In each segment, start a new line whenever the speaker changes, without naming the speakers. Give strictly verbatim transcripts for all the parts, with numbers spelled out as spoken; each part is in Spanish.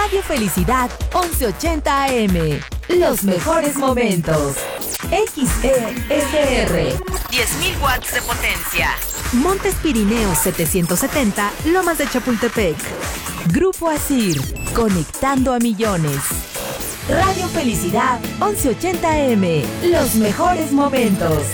Radio Felicidad once ochenta A M. Los mejores momentos. X E S R. diez mil watts de potencia. Montes Pirineos setecientos setenta, Lomas de Chapultepec. Grupo Asir, conectando a millones. Radio Felicidad once ochenta A M. Los mejores momentos.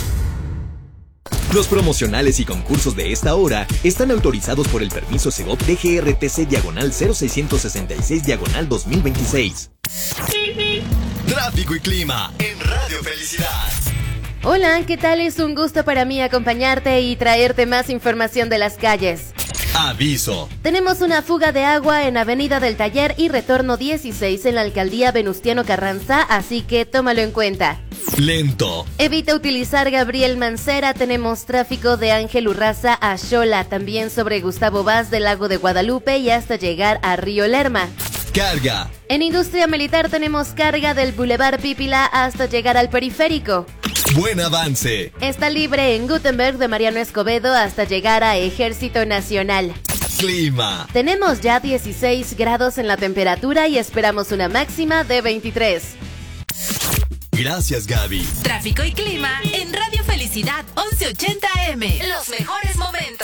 Los promocionales y concursos de esta hora están autorizados por el permiso Segov D G R T C diagonal cero seiscientos sesenta y seis diagonal dos mil veintiséis. Tráfico y clima en Radio Felicidad.
Hola, ¿qué tal? Es un gusto para mí acompañarte y traerte más información de las calles.
Aviso.
Tenemos una fuga de agua en Avenida del Taller y Retorno dieciséis en la Alcaldía Venustiano Carranza, así que tómalo en cuenta.
Lento.
Evita utilizar Gabriel Mancera. Tenemos tráfico de Ángel Urraza a Xola, también sobre Gustavo Vaz del Lago de Guadalupe y hasta llegar a Río Lerma.
Carga.
En Industria Militar tenemos carga del Boulevard Pípila hasta llegar al Periférico.
Buen avance.
Está libre en Gutenberg de Mariano Escobedo hasta llegar a Ejército Nacional.
Clima.
Tenemos ya dieciséis grados en la temperatura y esperamos una máxima de veintitrés.
Gracias, Gaby.
Tráfico y clima en Radio Felicidad once ochenta A M. Los mejores momentos.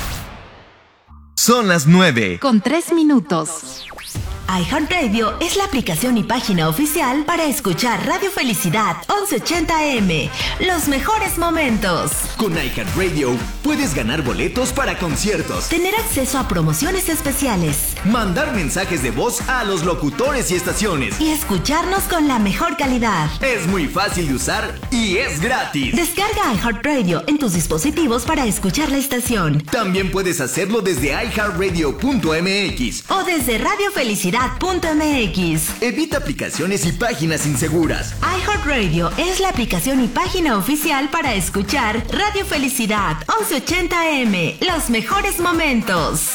Son las nueve.
Con tres minutos. iHeartRadio es la aplicación y página oficial para escuchar Radio Felicidad once ochenta A M. Los mejores momentos.
Con iHeartRadio puedes ganar boletos para conciertos,
Tener acceso a promociones especiales
mandar mensajes de voz a los locutores y estaciones.
y escucharnos con la mejor calidad.
Es muy fácil de usar y es gratis.
Descarga iHeartRadio en tus dispositivos para escuchar la estación
También puedes hacerlo desde i heart radio punto m x.
o desde radio felicidad punto m x.
Evita aplicaciones y páginas inseguras.
iHeartRadio es la aplicación y página oficial para escuchar Radio Felicidad once ochenta A M. Los mejores momentos.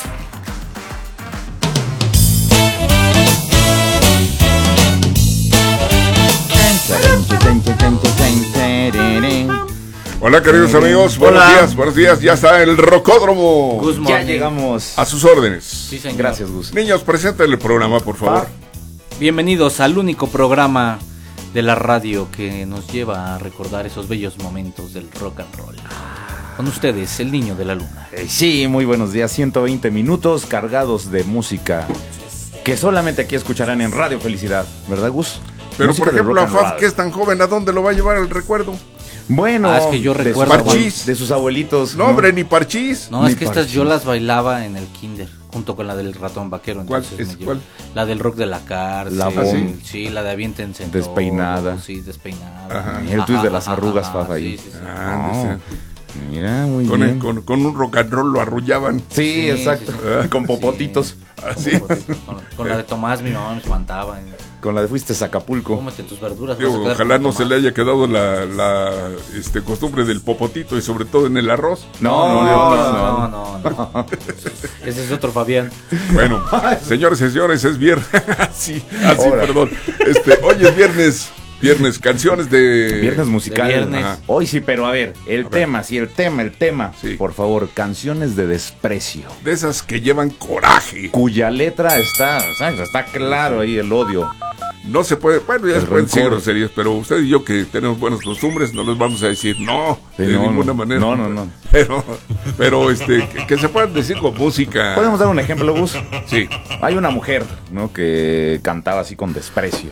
Hola, queridos amigos, buenos
Hola.
días, buenos días, ya está el Rocódromo.
Good
Ya
morning.
llegamos.
A sus órdenes.
Sí, señor.
Gracias, Gus.
Niños, preséntenle el programa, por favor.
Bienvenidos al único programa de la radio que nos lleva a recordar esos bellos momentos del rock and roll. Con ustedes, el niño de la luna.
Eh, sí, muy buenos días. ciento veinte minutos cargados de música que solamente aquí escucharán en Radio Felicidad, ¿verdad, Gus?
Pero,
Música
por
de
ejemplo,
rock
a
and
Faf,
roll.
que es tan joven, ¿a dónde lo va a llevar el recuerdo?
Bueno,
Ah, es que yo
de
recuerdo
sus,
cuando-
abue- de sus abuelitos.
No, hombre, ni parchís.
No,
Ni
es que estas
parchís.
yo las bailaba en el kinder, junto con la del ratón vaquero.
¿Cuál
entonces
es,
me
cuál?
llevo- La del rock de la cárcel.
La
bomba.
Sí, la de aviéntense en
Despeinada.
todo, Sí, despeinada.
Ajá.
Y el twist de las arrugas, Faf, ahí.
Sí, sí, sí.
Ah,
Oh,
dice,
mira, muy
con,
bien.
el- con, con un rock and roll lo arrullaban.
Sí,
Sí,
exacto.
sí,
Con popotitos.
Así.
Con, con la de Tomás, mi mamá me espantaba.
Con la de fuiste a Acapulco.
Cómete tus verduras.
Digo,
vas a quedar
ojalá
como
no se
Tomás.
le haya quedado la, la este, costumbre del popotito y sobre todo en el arroz.
No, no,
No,
no,
no,
no.
no, no. Ese es otro Fabián.
Bueno, señores y señores, es viernes. sí, así,
Ahora.
perdón. Este, hoy es viernes. Viernes, canciones de.
Viernes musical.
de viernes.
Ajá.
Hoy sí, pero a ver, el
A ver.
tema, sí, el tema, el tema.
Sí.
Por favor, canciones de desprecio.
De esas que llevan coraje.
Cuya letra está, ¿sabes? Está claro ahí el odio.
No se puede. Bueno, ya
El
se pueden decir
rencor.
groserías, pero usted y yo que tenemos buenas costumbres, no les vamos a decir no,
Sí,
de
no,
ninguna
no.
manera.
No, no, no.
Pero, pero este, que, que se puedan decir con música.
¿Podemos dar un ejemplo, Gus?
Sí.
Hay una mujer, ¿no? Que cantaba así con desprecio.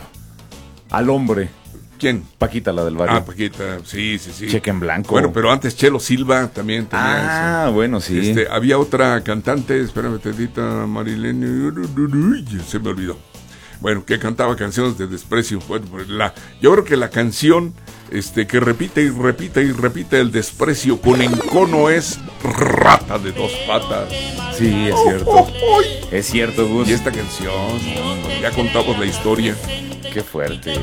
Al hombre.
¿Quién?
Paquita, la del barrio.
Ah, Paquita, sí, sí, sí.
Cheque en blanco.
Bueno, pero antes Chelo Silva también tenía
Ah, bueno, sí.
eso. Este, había otra cantante, espérame, tantita, Marilene, se me olvidó. Bueno, que cantaba canciones de desprecio. Bueno, pues la, yo creo que la canción este, que repite y repite y repite el desprecio con encono es Rata de Dos Patas.
Sí, es cierto. Es cierto, Gus.
Y esta canción, ya contamos la historia.
Qué fuerte.